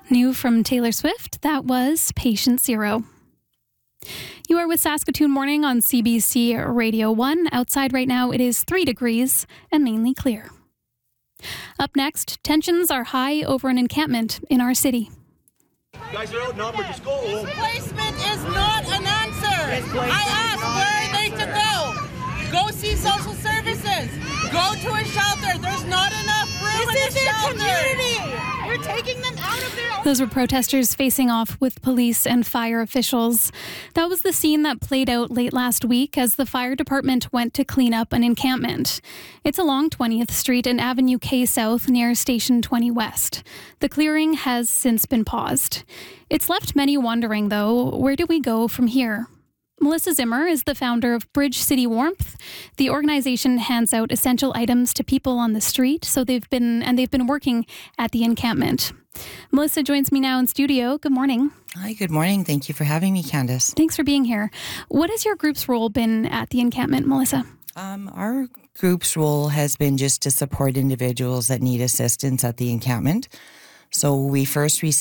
New from Taylor Swift, that was Patient Zero. You are with Saskatoon Morning on CBC Radio 1. Outside right now, it is 3 degrees and mainly clear. Up next, tensions are high over an encampment in our city. Guys are outnumbered. Just go home. Displacement is not an answer. I asked, where are they to go? Go see social services. Go to a shelter. There's not enough room in the shelter. Community. You're taking them out of their own. Those were protesters facing off with police and fire officials. That was the scene that played out late last week as the fire department went to clean up an encampment. It's along 20th Street and Avenue K South near Station 20 West. The clearing has since been paused. It's left many wondering, though, where do we go from here? Melissa Zimmer is the founder of Bridge City Warmth. The organization hands out essential items to people on the street, so they've been working at the encampment. Melissa joins me now in studio. Good morning. Hi, good morning. Thank you for having me, Candace. Thanks for being here. What has your group's role been at the encampment, Melissa? Our group's role has been just to support individuals that need assistance at the encampment. So we first received